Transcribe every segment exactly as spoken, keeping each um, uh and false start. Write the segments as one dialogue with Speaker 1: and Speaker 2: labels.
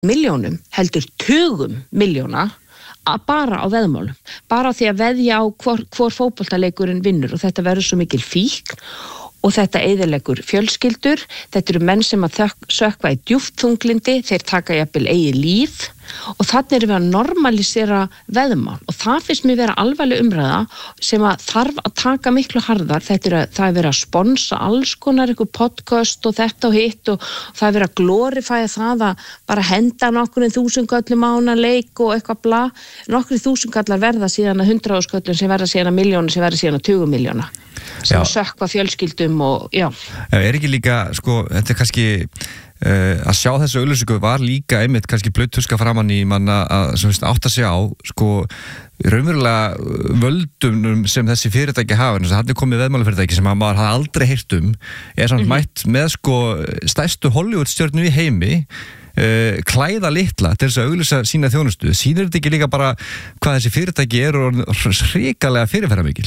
Speaker 1: milljónum, heldur tugum milljóna bara á veðmálum, bara á því að veðja á hvor, hvor fótboltaleikurinn vinnur og þetta verður svo mikil fíkn og þetta eyðileggur fjölskyldur, þetta eru menn sem að þök, sökkva í djúpt þunglindi, þeir taka jafnvel eigið líf og þannig erum við að normalisera veðmál og það finnst mér vera alvarleg umræða sem að þarf að taka miklu harðar, þetta er að það er verið að sponsa alls konar eitthvað podcast og þetta og hitt og það er verið að glorifæja það að bara henda nokkurinn þúsundköllum ána leik og eitthvað bla, nokkurinn þúsundkallar verða síðan að hundraðúsköllum sem verða síðan að miljónu sem verða síðan að tugum miljóna sem að sökkva fjölskyldum og já.
Speaker 2: Er ekki líka, sko, þetta er kannski uh, að sjá þessu auglýsingu var líka einmitt kannski blautuska framan í manna að sem veist átta sig á, sko, raunverulega völdum sem þessi fyrirtæki hafa, þannig að hann er komið veðmálafyrirtæki sem maður hafði aldrei heyrt um, er samt mm-hmm. mætt með sko stærstu Hollywood-stjörnu í heimi, Uh, klæða litla til þess að auglýsa sína þjónustu, sýnir þetta ekki líka bara hvað þessi fyrirtæki eru hrikalega fyrirferðarmikil?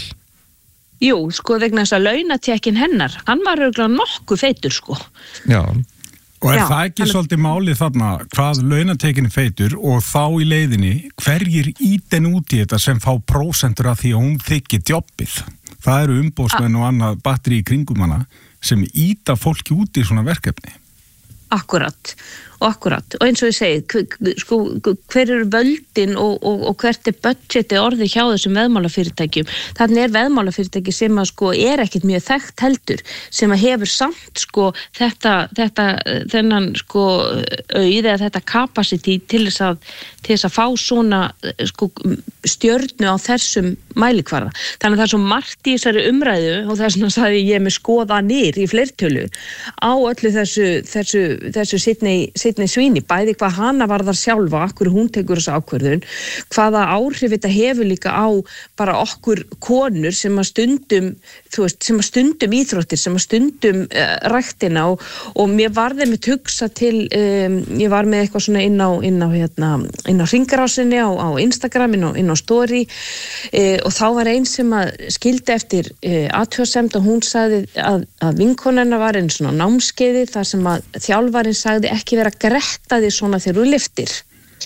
Speaker 1: Jú, sko vegna þess að launatekkin hennar, hann var örugglega nokkuð feitur sko.
Speaker 2: Já.
Speaker 3: Og er Já, það ekki hann... svolítið málið þarna hvað launatekkin er feitur og þá í leiðinni hverjir íten út í þetta sem fá prósentur af því að hún þykir jobbið? Það eru umbóðsmenn og annað batteri í kringum hana sem íta fólki út í svona verkefni.
Speaker 1: Akkurat, og akkurat og eins og ég segi, sko, hver eru völdin og, og, og hvert er budgeti orði hjá þessum veðmálafyrirtækjum þannig er veðmálafyrirtæki sem að sko er ekkert mjög þekkt heldur sem að hefur samt sko þetta, þetta þennan sko auð eða þetta capacity til þess að til þess að fá svona sko stjörnu á þessum mælikvarða. Þannig að það er svo margt í þessari umræðu og þess vegna sagði ég með skoðanir í fleirtölu á öllu þessu þessu, þessu Sydney, Sydney Sweeney, bæði hvað hana varðar sjálfa, okkur hún tekur þessu ákvörðun, hvaða áhrif þetta hefur líka á bara okkur konur sem að stundum, þú veist, sem að stundum íþróttir, sem að stundum uh, ræktina og, og mér varði með hugsa til, um, ég var með eitthvað svona inn á, inn á hérna, inn á hringarásinni á, á Instagram, inn á, inn á story uh, og þá var einn sem að skildi eftir uh, athugasemd og hún sagði að, að vinkonennar var einn svona námskeiði þar sem að þjálfarinn sagði ekki vera að gretta því svona þegar þú lyftir.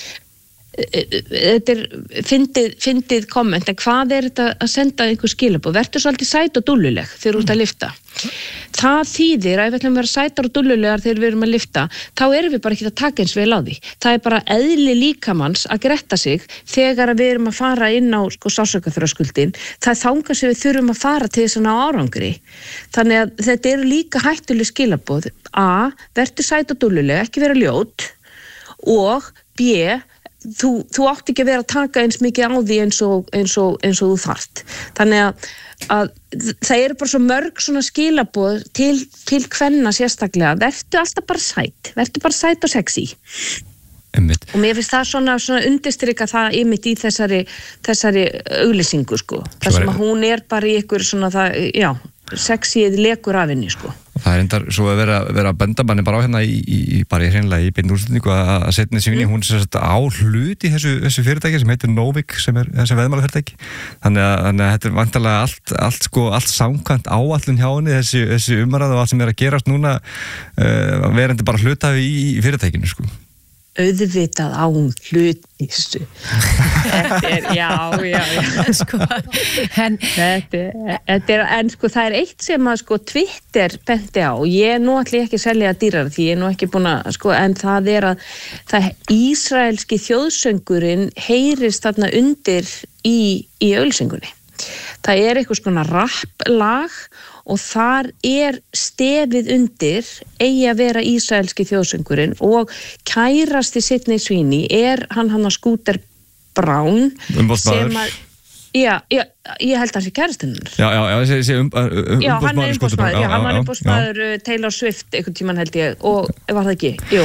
Speaker 1: Þetta er fyndið, fyndið komment, en hvað er þetta að senda einhver skilaboð? Vertu svolítið sæt og dúlluleg þegar þú ert að lyfta. Það þýðir að ef við ætlum að vera sætar og dúllulegar þegar við erum að lyfta, þá erum við bara ekki að taka eins vel á því. Það er bara eðli líkamanns að gretta sig þegar við erum að fara inn á sko sársaukaþröskuldinn. Það er þangað sem við þurfum að fara til þess að ná árangri. Þannig að þetta eru líka hættuleg skilaboð. A, vertu sæt og dúlluleg, ekki vera ljót og B, Þú, þú átt ekki að vera að taka eins mikið á því eins og, eins og, eins og þú þarft. Þannig að, að það eru bara svo mörg svona skilaboð til, til kvenna sérstaklega. Vertu alltaf bara sæt, vertu bara sæt og sexy.
Speaker 2: Einmitt. Og
Speaker 1: mér finnst það svona, svona undirstrika það einmitt í þessari, þessari auglýsingu sko. Það sem að hún er bara í ykkur svona það, já, sexyið lekur af henni sko.
Speaker 2: Það er endar svo að vera, vera að benda manni bara á hérna í, í, bara í hreinlega í beinni úrstendingu að, að Sydney Sweeney, mm. hún er á hlut í þessu, þessu fyrirtæki sem heitir Novik sem er þessi veðmálafyrirtæki. Þannig að, þannig að þetta er vantarlega allt, allt sko, allt samkvæmt áallun hjá henni þessi, þessi umræða og allt sem er að gerast núna uh, verandi bara hlutafi í, í fyrirtækinu sko.
Speaker 1: Auðvitað á hún hlut í þessu. Þetta er, já, já, já. Sko, en, þetta, þetta er, en sko það er eitt sem að sko Twitter benti á, ég er nú ætla ég ekki að selja dýrar því ég er nú ekki búin að, sko, en það er að það ísraelski þjóðsöngurinn heyrist þarna undir í, í auglýsingunni. Það er eitthvað svona rapplag og þar er stefið undir eigi að vera ísraelski þjóðsöngurinn og kærasti Sydney Sweeney er hann hann að Scooter Braun sem að, já, já, ég held að það sé kærastinn.
Speaker 2: Já, já, já, þessi um, um,
Speaker 1: já, hann er umbóðsmaður, já, hann var umbóðsmaður Taylor Swift einhvern tímann held ég og var það ekki, jú,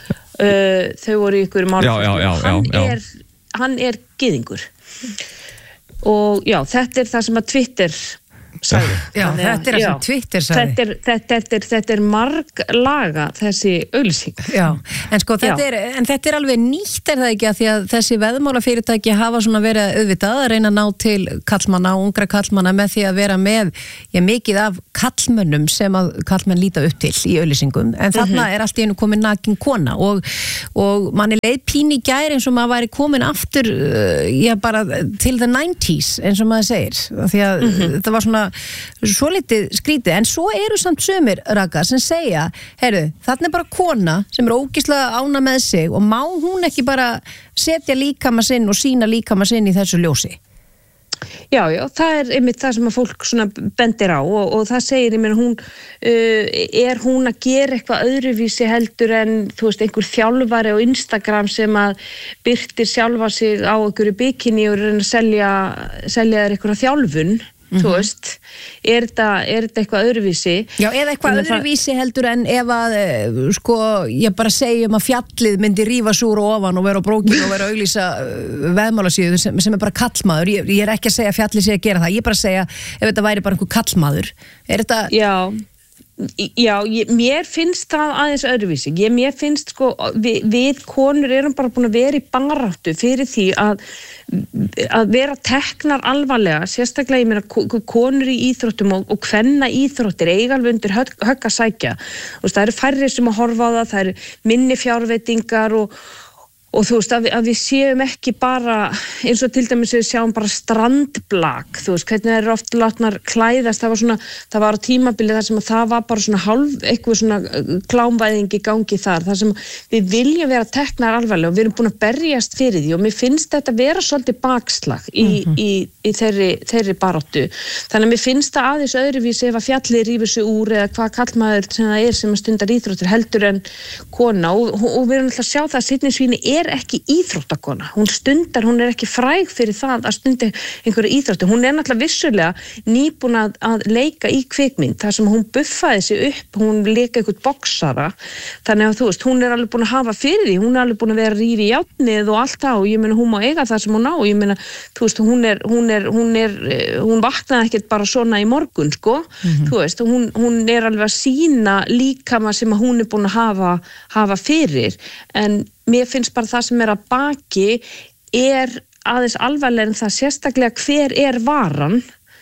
Speaker 1: uh, þau voru ykkur mál, hann er, hann er gyðingur. Og já, þetta er það sem að Twitter sagði.
Speaker 4: Já,
Speaker 1: Þannig að-
Speaker 4: þetta er það sem
Speaker 1: já.
Speaker 4: Twitter sagði.
Speaker 1: Þetta er, þetta, þetta er, þetta er marg laga þessi auglýsing.
Speaker 4: Já, en sko þetta
Speaker 1: Já.
Speaker 4: er, en þetta er alveg nýtt er það ekki að því að þessi veðmálafyrirtæki hafa svona verið auðvitað að reyna að ná til kallmanna og ungra kallmanna með því að vera með já, mikið af kallmönnum sem að kallmenn líta upp til í auglýsingum en þarna
Speaker 1: Mhm.
Speaker 4: er allt í einu komin nakin kona og, og manni leið pín í gær eins og maður væri komin aftur uh, já bara til the nineties eins og maður segir því að þetta var svona svo litið skrítið en svo eru samt sumir Ragga sem segja heyrðu, þarna er bara kona sem er ógeðslega ána með sig og má hún ekki bara setja líkama sinn og sína líkama sinn í þessu ljósi?
Speaker 1: Já, já, það er einmitt það sem að fólk svona bendir á og, og það segir, ég meina, hún uh, er hún að gera eitthvað öðruvísi heldur en, þú veist, einhver þjálfari á Instagram sem að byrtir sjálfa sig á einhverju bikini og reyna að selja, selja þér einhverja þjálfun, þú veist, er þetta, er þetta eitthvað öðruvísi?
Speaker 4: Já, eða eitthvað
Speaker 1: Þannig að það-
Speaker 4: öðruvísi heldur en ef að, eh, sko, ég bara segjum að fjallið myndi rífa súr og ofan og vera á brókinu og vera að auglýsa uh, veðmálasíðu sem, sem er bara kallmaður. Ég, ég er ekki að segja að fjallið sé að gera það, ég er bara að segja ef þetta væri bara einhver kallmaður. Er þetta...
Speaker 1: Já, já, ég, mér finnst það aðeins öðruvísi. Ég, mér finnst sko, við, við konur erum bara búin að vera í baráttu fyrir því að, að vera teknar alvarlega, sérstaklega ég meina ko- konur í íþróttum og, og kvenna íþróttir eiga alveg undir högg, högg að sækja. Þú veist, það eru færri sem að horfa á það, það eru minni fjárveitingar og Og þú veist, að við, að við séum ekki bara, eins og til dæmis við sjáum bara strandblak, þú veist, hvernig það eru oft látnar klæðast, það var svona, það var á tímabili þar sem að það var bara svona hálf, eitthvað svona klámvæðing í gangi þar, þar sem við viljum vera teknar alvarlega og við erum búin að berjast fyrir því og mér finnst þetta vera svolítið bakslag í, mm-hmm. í, í þeirri, þeirri baráttu. Þannig að mér finnst það aðeins öðruvísi ef að fjallið rífur sig úr eða hvað kallmaður sem það er sem að stundar íþróttir heldur en kona og, og við erum alltaf að sjá það að Sydney Sweeney er ekki íþróttakona, hún stundar, hún er ekki fræg fyrir það að stundi einhverju íþróttu, hún er náttúrulega vissulega nýbúin að, að leika í kvikmynd, þar sem hún buffaði sig upp, hún leika einhvern boksara, þannig að þú veist, hún er alveg búin að hafa fyrir því, hún er alveg búin að vera rífi í játnið og allt það og ég meina hún má eiga það sem hún á, ég meina, þú veist, hún er, hún er, hún er, hún vaknaði ekkert bara svona í morgun, sko, mm-hmm. þú veist, hún, hún er alveg að sína líkama sem að hún er búin að hafa, hafa fyrir, en mér finnst bara það sem er að baki er aðeins alvarlega en það sérstaklega hver er varan.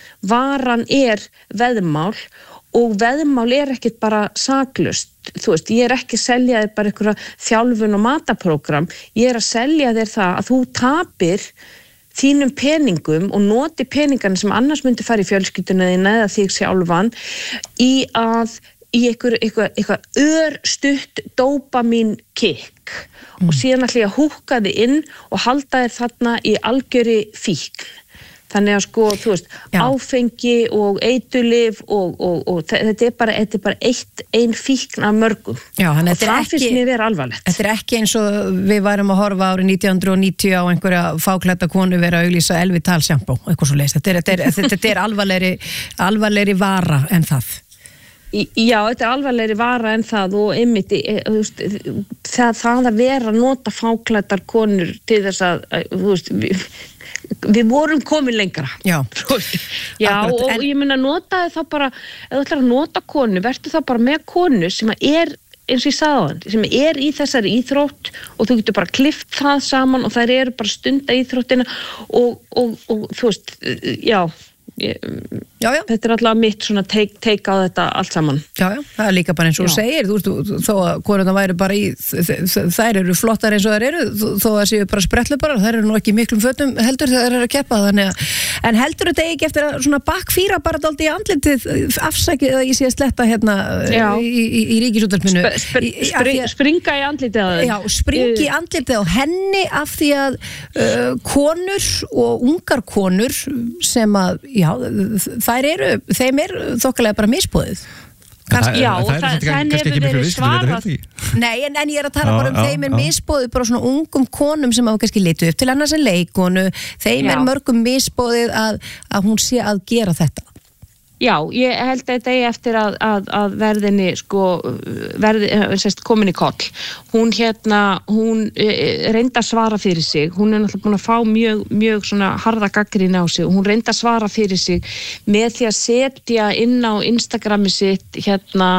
Speaker 1: Varan er veðmál og veðmál er ekkert bara saklaust. Þú veist, ég er ekki að selja þér bara einhverja þjálfun og mataprógram. Ég er að selja þér það að þú tapir þínum peningum og noti peningana sem annars myndi fara í fjölskylduna þína eða þig sjálfan í að í eitthvað, eitthvað, eitthvað örstutt dópamin kick mm. og síðan ætla ég að húka þið inn og halda þér þarna í algjöri fíkn. Þannig að sko, þú veist, Já. áfengi og eiturlyf og, og, og þetta er bara, þetta er bara eitt, ein fíkn af mörgum.
Speaker 4: Já,
Speaker 1: og
Speaker 4: það
Speaker 1: ekki, finnst mér vera alvarlegt.
Speaker 4: Þetta er ekki eins og við værum að horfa árið nítján hundruð níutíu á einhverja fáklædda konu vera að auglýsa Elvital sjampó, eitthvað svo leist. Þetta er, þetta er, þetta er alvarlegri, alvarlegri vara en það.
Speaker 1: Já, þetta er alvarlegri vara en það og einmitt, það, það að vera að nota fáklæddar konur til þess að, þú veist, við, við vorum komin lengra.
Speaker 4: Já.
Speaker 1: Já,
Speaker 4: Akkurat,
Speaker 1: og
Speaker 4: en...
Speaker 1: ég meina notaði þá bara, ef þú ætlar að nota konu, verður þá bara með konu sem er, eins og ég sagði á hann, sem er í þessari íþrótt og þú getur bara klift það saman og þær eru bara stunda íþróttina og, og, og þú veist, já, Ég,
Speaker 4: já, já.
Speaker 1: Þetta er alltaf mitt svona take, take á þetta allt saman.
Speaker 4: Já, já, það er líka bara eins og þú segir, þú veist, þó að konurnar væri bara í, þær eru flottar eins og þær eru, þó að séu bara sprettlubarar, þær eru nú ekki í miklum fötum heldur þegar þær eru að keppa, þannig að, en heldur þetta ekki eftir að svona bakfýra bara dálítið í andlitið, afsækið að ég sé að sletta hérna já. í, í, í Ríkisútvarpinu.
Speaker 1: Sp spr spr spr springa í andlitið á þeim.
Speaker 4: Já, springa í andlitið á henni af því að uh, konur og ungar konur sem að, já, þær eru, þeim er þokkalega bara misboðið.
Speaker 1: Kannski, já, og það hefur verið svarað.
Speaker 4: Nei, en, en ég er að tala já, bara um já, þeim er já. misboðið bara svona ungum konum sem hafa kannski litu upp til annars en leikonu, þeim já. er mörgum misboðið að, að hún sé að gera þetta.
Speaker 1: Já, ég held að þetta er eftir að, að, að verðinni sko, verði, sérst, komin í koll. Hún hérna, hún reyndi að svara fyrir sig, hún er náttúrulega búin að fá mjög, mjög svona harða gagnrýni á sig og hún reyndi að svara fyrir sig með því að setja inn á Instagrami sitt hérna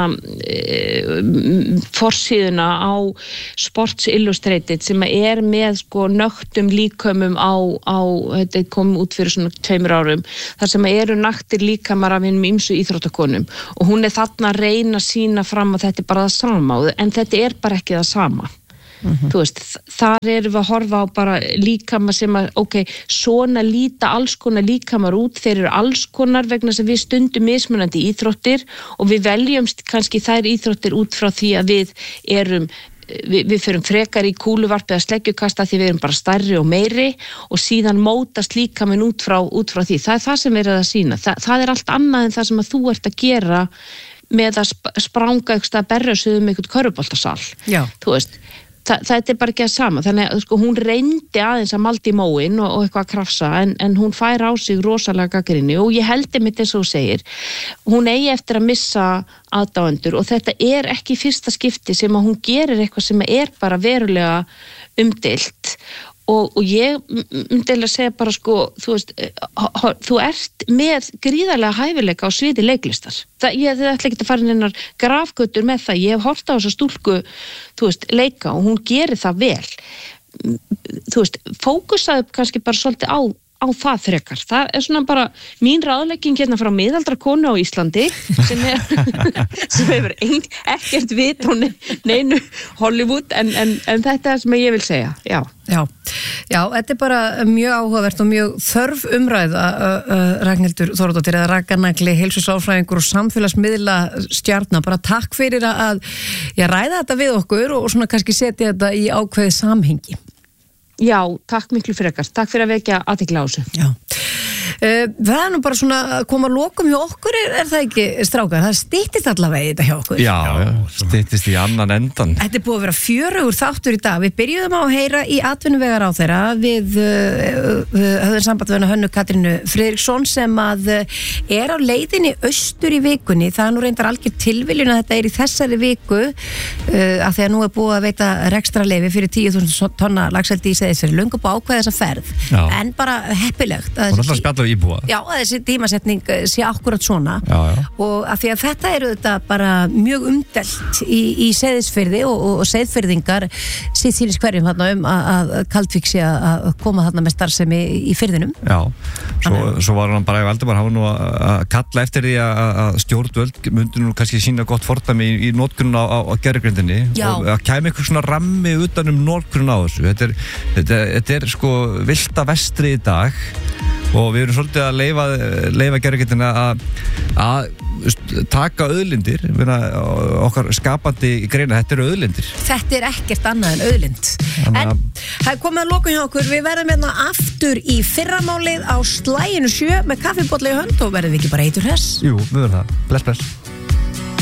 Speaker 1: e, forsíðuna á Sports Illustrated sem er með sko nöktum líkömum á, á þetta kom út fyrir svona tveimur árum, þar sem eru naktir líkamar af hinum ýmsu íþróttakonum og hún er þarna að reyna að sína fram að þetta er bara það sama en þetta er bara ekki það sama. Mm-hmm. Þú veist, þar erum við að horfa á bara líkama sem að, ok, svona líta alls konar líkamar út, þeir eru alls konar vegna sem við stundum mismunandi íþróttir og við veljumst kannski þær íþróttir út frá því að við erum Við, við förum frekar í kúluvarp eða sleggjukasta því við erum bara stærri og meiri og síðan mótast líka minn út frá, út frá því. Það er það sem er að sína. Þa, það er allt annað en það sem að þú ert að gera með að sp- spranga eitthvað að berja sig um eitthvað körfuboltasal. Já. Þú veist, það, það er bara ekki að sama. Þannig að sko, hún reyndi aðeins að malda í móin og, og eitthvað að krafsa en, en hún fær á sig rosalega gagnrýni og ég heldi mitt eins og þú segir. Hún eigi eftir að missa aðdáendur og þetta er ekki fyrsta skipti sem að hún gerir eitthvað sem er bara verulega umdeilt og, og ég myndi að segja bara sko, þú veist, þú ert með gríðarlega hæfileika á sviði leiklistar. Það, ég ætla ekki að fara inn einar grafgötur með það, ég hef hort á þessa stúlku, þú veist, leika og hún gerir það vel. Þú veist, fókusaðu kannski bara svolítið á á það frekar. Það er svona bara mín ráðlegging hérna frá miðaldra konu á Íslandi sem er sem hefur ein, ekkert vit á neinu Hollywood en, en, en þetta er sem ég vil segja. Já.
Speaker 4: Já, já, þetta er bara mjög áhugavert og mjög þörf umræða uh, uh, Ragnhildur Þórodóttir eða Ragnagli, heilsusálfræðingur og samfélagsmiðla stjarna. Bara takk fyrir að ég ræða þetta við okkur og svona kannski setja þetta í ákveðið samhengi.
Speaker 1: Já, takk miklu frekar. Takk fyrir að vekja athygli á þessu.
Speaker 4: Já. Uh, það er nú bara svona að koma að lokum hjá okkur, er, er það ekki strákar? Það styttist allavega þetta hjá okkur.
Speaker 2: Já, já, styttist í annan endan.
Speaker 4: Þetta er búið að vera fjörugur þáttur í dag. Við byrjuðum á að heyra í atvinnuvegar á þeirra við uh, höfðum samband við Hönnu Katrínu Friðriksson sem að uh, er á leiðinni austur í vikunni. Það er nú reyndar algjör tilviljun að þetta er í þessari viku uh, að því að nú er búið að veita rekstrarleyfi fyrir tíu þúsund tonna laxeldi í Seyðisfirði, löngu búið að ákveða þessa ferð. Já. En bara heppilegt að
Speaker 2: íbúa.
Speaker 4: Já, að þessi tímasetning sé akkurat svona
Speaker 2: já, já.
Speaker 4: Og að því að þetta eru þetta bara mjög umdelt í, í Seyðisfirði og, og, og Seyðfirðingar sitt sínis hverjum þarna um að, að Kaldvík sé að koma þarna með starfsemi í firðinum.
Speaker 2: Já, svo, svo var hann bara, ég veldi bara hafa nú að kalla eftir því að stjórnvöld myndi nú kannski sína gott fordæmi í, í nótkunn á, á, á gerðugrindinni og að kæmi eitthvað svona rammi utan um nótkunn á þessu. Þetta er, þetta, þetta er sko vilda vestri í dag og við erum svolítið að leifa, leifa gerðugrindina að, að taka auðlindir, okkar skapandi greina, þetta eru auðlindir.
Speaker 4: Þetta er ekkert annað en auðlind. Þannig en það er komið að lokum hjá okkur, við verðum hérna aftur í fyrramálið á slaginu sjö með kaffibolli í hönd og verðum við ekki bara eitur hress?
Speaker 2: Jú, við verðum það. Bless, bless.